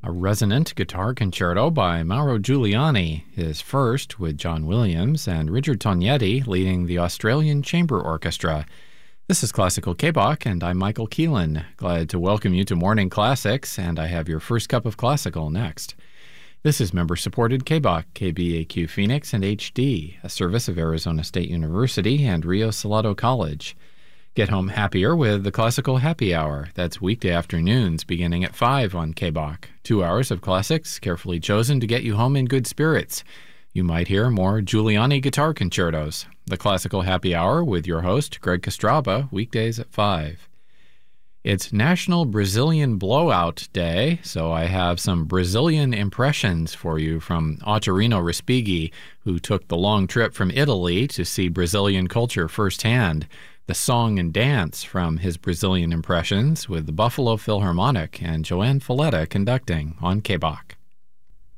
A resonant guitar concerto by Mauro Giuliani, his first with John Williams and Richard Tognetti leading the Australian Chamber Orchestra. This is Classical K-Bach, and I'm Michael Keelan. Glad to welcome you to Morning Classics, and I have your first cup of classical next. This is member-supported K-Bach, KBAQ Phoenix and HD, a service of Arizona State University and Rio Salado College. Get home happier with the Classical Happy Hour. That's weekday afternoons beginning at 5 on K-Bach. 2 hours of classics carefully chosen to get you home in good spirits. You might hear more Giuliani guitar concertos. The Classical Happy Hour with your host, Greg Kostraba, weekdays at 5. It's National Brazilian Blowout Day, so I have some Brazilian impressions for you from Ottorino Respighi, who took the long trip from Italy to see Brazilian culture firsthand. The song and dance from his Brazilian impressions with the Buffalo Philharmonic and Joanne Falletta conducting on K-Bach.